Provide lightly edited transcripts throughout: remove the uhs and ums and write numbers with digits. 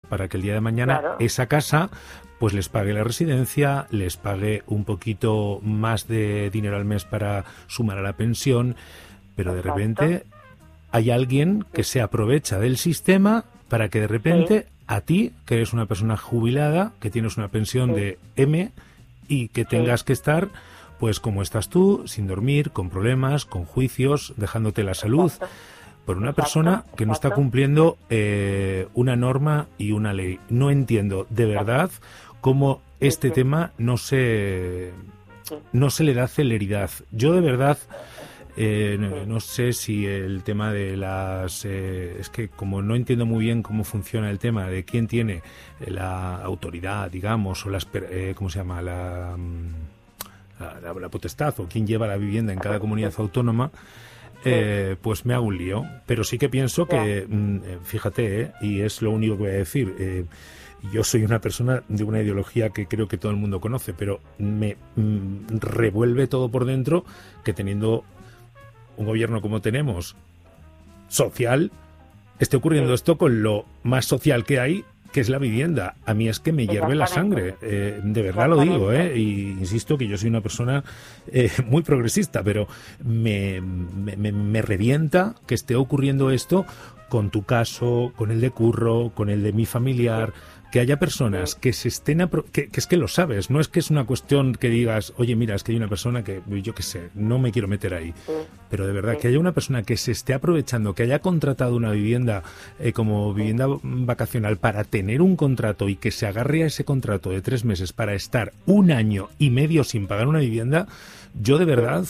para que el día de mañana esa casa pues les pague la residencia, les pague un poquito más de dinero al mes para sumar a la pensión, pero de repente hay alguien que se aprovecha del sistema para que de repente a ti, que eres una persona jubilada, que tienes una pensión de M y que tengas que estar, pues como estás tú, sin dormir, con problemas, con juicios, dejándote la salud, por una persona que no está cumpliendo una norma y una ley. No entiendo de verdad cómo este tema no se le da celeridad. Yo de verdad no sé si el tema de las... es que como no entiendo muy bien cómo funciona el tema de quién tiene la autoridad, digamos, o las... ¿cómo se llama? La potestad, o quién lleva la vivienda en cada comunidad autónoma, pues me hago un lío. Pero sí que pienso que, fíjate, y es lo único que voy a decir, yo soy una persona de una ideología que creo que todo el mundo conoce, pero me revuelve todo por dentro que teniendo un gobierno como tenemos, social, esté ocurriendo esto con lo más social que hay, que es la vivienda. A mí es que me hierve la sangre, de verdad lo digo, y insisto que yo soy una persona muy progresista, pero me revienta que esté ocurriendo esto con tu caso, con el de Curro, con el de mi familiar, que haya personas que se estén... que es que lo sabes, no es que es una cuestión que digas, oye, mira, es que hay una persona que, yo qué sé, no me quiero meter ahí. Pero de verdad, que haya una persona que se esté aprovechando, que haya contratado una vivienda como vivienda vacacional para tener un contrato y que se agarre a ese contrato de 3 meses para estar 1 año y medio sin pagar una vivienda, yo de verdad...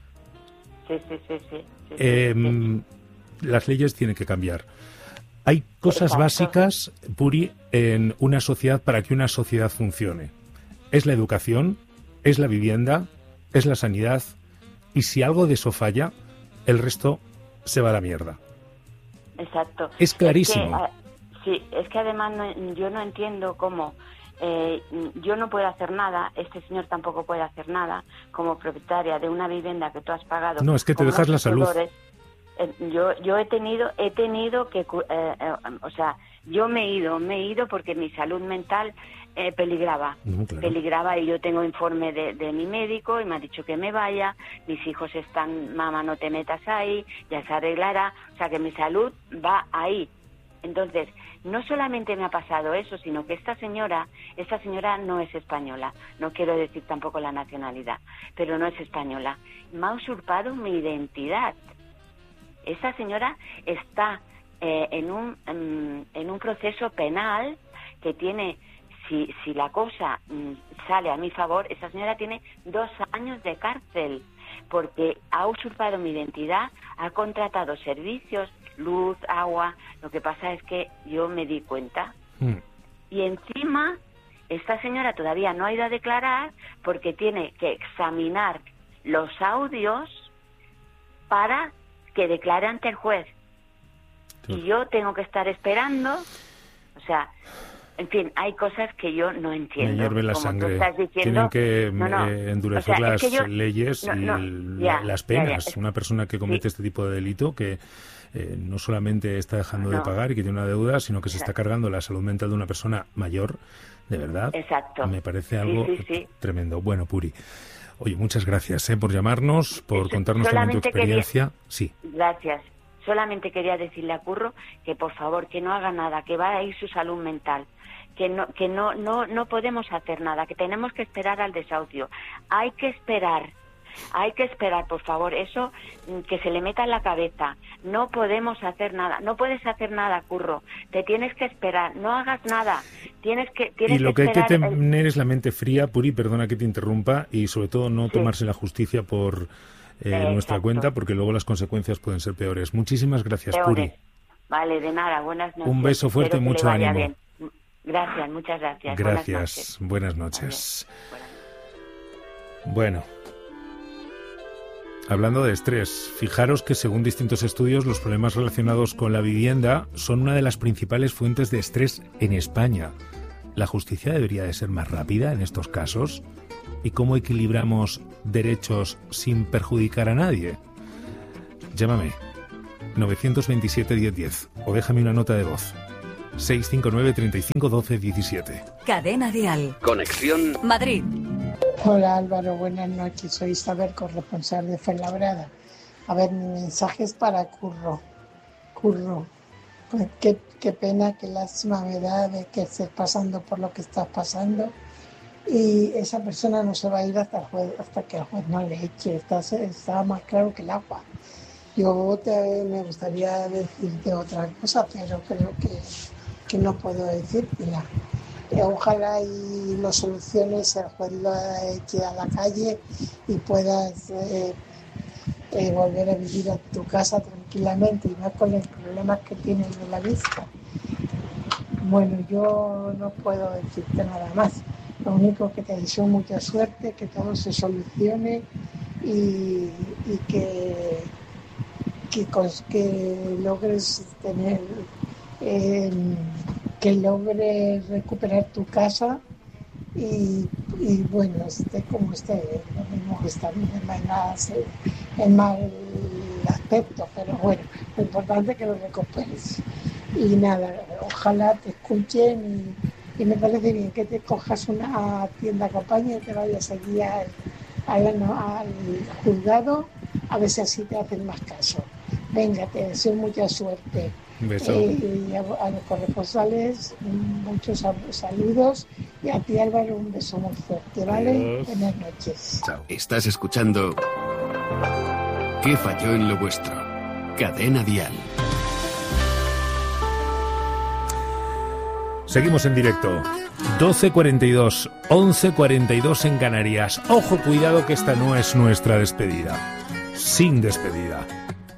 Las leyes tienen que cambiar. Hay cosas básicas, Puri, en una sociedad para que una sociedad funcione. Es la educación, es la vivienda, es la sanidad, y si algo de eso falla, el resto se va a la mierda. Exacto. Es clarísimo. Es que además yo no entiendo cómo yo no puedo hacer nada, este señor tampoco puede hacer nada, como propietaria de una vivienda que tú has pagado. No, es que te dejas la salud. Yo he tenido que, o sea, yo me he ido porque mi salud mental peligraba, peligraba, y yo tengo informe de mi médico y me ha dicho que me vaya, mis hijos están, mamá, no te metas ahí, ya se arreglará, o sea que mi salud va ahí. Entonces, no solamente me ha pasado eso, sino que esta señora no es española, no quiero decir tampoco la nacionalidad, pero no es española, me ha usurpado mi identidad. Esa señora está en un proceso penal que tiene, si la cosa sale a mi favor, esa señora tiene 2 años de cárcel, porque ha usurpado mi identidad, ha contratado servicios, luz, agua. Lo que pasa es que yo me di cuenta. Y encima, esta señora todavía no ha ido a declarar porque tiene que examinar los audios para que declare ante el juez. Y yo tengo que estar esperando, o sea, en fin, hay cosas que yo no entiendo. Me hierve la sangre. Tienen que endurecer las leyes y las penas. Una persona que comete este tipo de delito, que no solamente está dejando de pagar y que tiene una deuda, sino que se está cargando la salud mental de una persona mayor, de verdad. Me parece algo tremendo. Bueno, Puri, oye, muchas gracias por llamarnos, por contarnos también tu experiencia. Gracias. Solamente quería decirle a Curro que por favor que no haga nada, que va a ir su salud mental, que no podemos hacer nada, que tenemos que esperar al desahucio. Hay que esperar, por favor, eso que se le meta en la cabeza. No podemos hacer nada, no puedes hacer nada, Curro. Te tienes que esperar, no hagas nada. Y lo que hay que tener es la mente fría, Puri, perdona que te interrumpa, y sobre todo no tomarse la justicia por nuestra cuenta, porque luego las consecuencias pueden ser peores. Muchísimas gracias, Puri. Vale, de nada, buenas noches. Un beso fuerte y mucho ánimo. Bien. Gracias, muchas gracias. Gracias, buenas noches. Bueno, hablando de estrés, fijaros que según distintos estudios, los problemas relacionados con la vivienda son una de las principales fuentes de estrés en España. ¿La justicia debería de ser más rápida en estos casos? ¿Y cómo equilibramos derechos sin perjudicar a nadie? Llámame 927 1010 o déjame una nota de voz. 659 35 12 17. Cadena Dial. Conexión Madrid. Hola Álvaro, buenas noches. Soy Isabel, corresponsal de Fuenlabrada. A ver, mi mensaje es para Curro. Pues qué pena, qué lástima me da de que estés pasando por lo que estás pasando. Y esa persona no se va a ir hasta que el juez no le eche. Está más claro que el agua. Yo me gustaría decirte otra cosa, pero creo que no puedo decírtela. Ojalá y lo soluciones, el juez lo eche a la calle y puedas volver a vivir a tu casa tranquilamente y no con los problemas que tienes de la vista. Bueno, yo no puedo decirte nada más. Lo único que te deseo mucha suerte, que todo se solucione y que logres tener, que logres recuperar tu casa y bueno, esté como esté, lo mismo que está bien, no hay nada en mal aspecto, pero bueno, lo importante es que lo recuperes. Y nada, ojalá te escuchen y me parece bien que te cojas una tienda campaña y te vayas allí al juzgado, a ver si así te hacen más caso. Venga, te deseo mucha suerte. Un beso. Y a los corresponsales muchos saludos y a ti Álvaro un beso muy fuerte, ¿vale? Adiós. Buenas noches. Chao. Estás escuchando ¿Qué falló en lo vuestro? Cadena Dial. Seguimos en directo. 12:42, 11:42 en Canarias. Ojo, cuidado que esta no es nuestra despedida. Sin despedida.